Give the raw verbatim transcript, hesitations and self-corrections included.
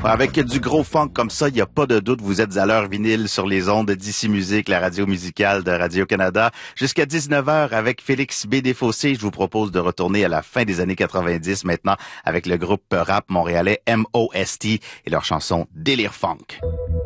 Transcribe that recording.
Avec du gros funk comme ça, il n'y a pas de doute, vous êtes à l'heure vinyle sur les ondes d'Ici Musique, la radio musicale de Radio-Canada. Jusqu'à dix-neuf heures avec Félix B. Desfossés, je vous propose de retourner à la fin des années quatre-vingt-dix maintenant avec le groupe rap montréalais M O S T et leur chanson Délire Funk.